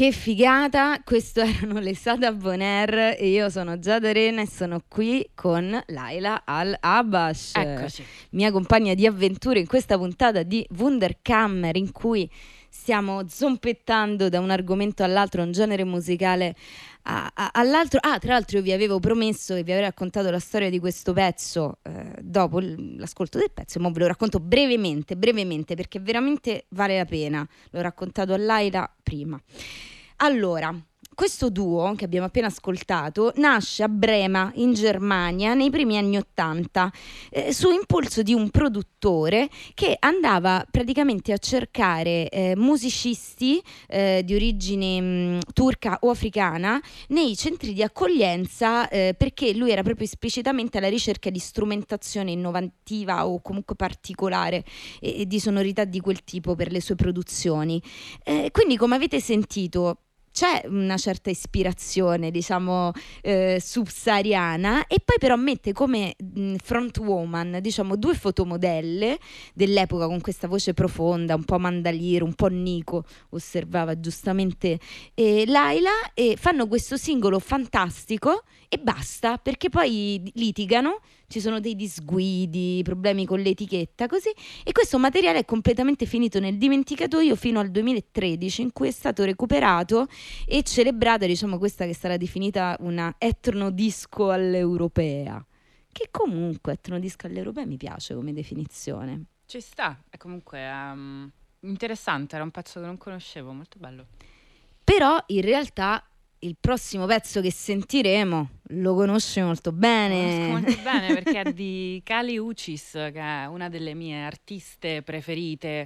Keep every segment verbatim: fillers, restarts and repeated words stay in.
Che figata, questo erano le Sada Bonaire e io sono Giada Rena e sono qui con Laila Al-Abash, Eccoci. mia compagna di avventure in questa puntata di Wunderkammer in cui stiamo zompettando da un argomento all'altro, un genere musicale a, a, all'altro. Ah, tra l'altro io vi avevo promesso che vi avrei raccontato la storia di questo pezzo eh, dopo l'ascolto del pezzo, e mo ve lo racconto brevemente, brevemente, perché veramente vale la pena. L'ho raccontato a Laila prima. Allora, questo duo che abbiamo appena ascoltato nasce a Brema, in Germania, nei primi anni Ottanta, eh, su impulso di un produttore che andava praticamente a cercare eh, musicisti eh, di origine mh, turca o africana nei centri di accoglienza, eh, perché lui era proprio esplicitamente alla ricerca di strumentazione innovativa o comunque particolare e, e di sonorità di quel tipo per le sue produzioni. Eh, quindi, come avete sentito, c'è una certa ispirazione, diciamo, eh, subsahariana, e poi però mette come mh, front woman, diciamo, due fotomodelle dell'epoca con questa voce profonda, un po' Mandaliero, un po' Nico, osservava giustamente eh, Laila, e fanno questo singolo fantastico e basta, perché poi litigano, ci sono dei disguidi, problemi con l'etichetta, così, e questo materiale è completamente finito nel dimenticatoio fino al duemilatredici, in cui è stato recuperato e celebrata, diciamo, questa che sarà definita una etnodisco all'europea, che comunque etnodisco all'europea mi piace come definizione. Ci sta, è comunque um, interessante, era un pezzo che non conoscevo, molto bello. Però in realtà il prossimo pezzo che sentiremo lo conosci molto bene. Lo conosco molto bene perché è di Kali Uchis, che è una delle mie artiste preferite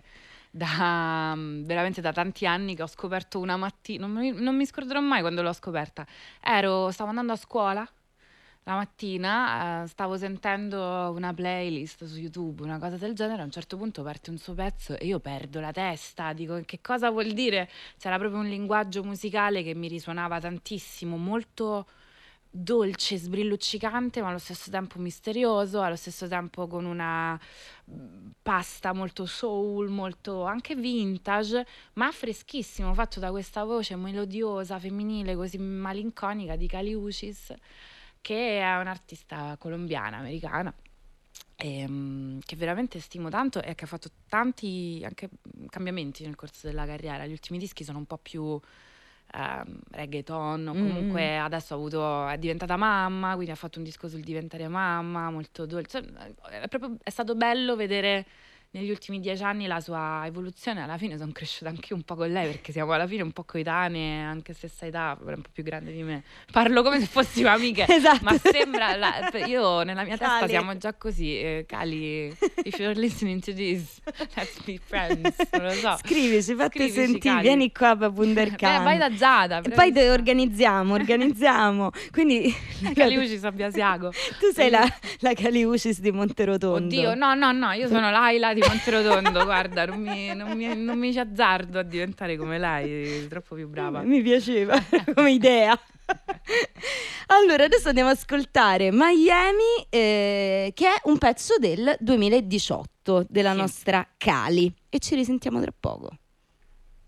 da veramente da tanti anni, che ho scoperto una mattina, non mi, non mi scorderò mai quando l'ho scoperta. Ero, stavo andando a scuola la mattina, eh, stavo sentendo una playlist su YouTube, una cosa del genere, a un certo punto parte un suo pezzo e io perdo la testa, dico che cosa vuol dire? C'era proprio un linguaggio musicale che mi risuonava tantissimo, molto dolce, sbrilluccicante, ma allo stesso tempo misterioso, allo stesso tempo con una pasta molto soul, molto anche vintage, ma freschissimo, fatto da questa voce melodiosa, femminile, così malinconica di Kali Uchis, che è un'artista colombiana, americana, e, um, che veramente stimo tanto e che ha fatto tanti anche cambiamenti nel corso della carriera. Gli ultimi dischi sono un po' più Um, reggaeton, o comunque mm. adesso ha avuto, è diventata mamma, quindi ha fatto un disco sul diventare mamma, molto dolce. È, proprio, è stato bello vedere negli ultimi dieci anni la sua evoluzione. Alla fine sono cresciuta anche io un po' con lei, perché siamo alla fine un po' coetanee, anche stessa età, è un po' più grande di me. Parlo come se fossimo amiche, esatto. Ma sembra, la, io nella mia Cali. testa siamo già così. eh, Cali, if you're listening to this, let's be friends, non lo so. Scrivici, fatti sentire, Cali. vieni qua a Wunderkammer. Eh, vai da Giada. E poi te organizziamo, organizziamo. Quindi Kali Uchis a Biasiago. Tu sei la, la Kali Uchis di Monterotondo. Oddio, no, no, no, io sono Laila di Monterotondo, guarda, non mi, non, mi, non mi ci azzardo a diventare come lei, troppo più brava. Mi piaceva come idea. Allora, adesso andiamo ad ascoltare Miami, eh, che è un pezzo del duemiladiciotto della sì. nostra Kali, e ci risentiamo tra poco.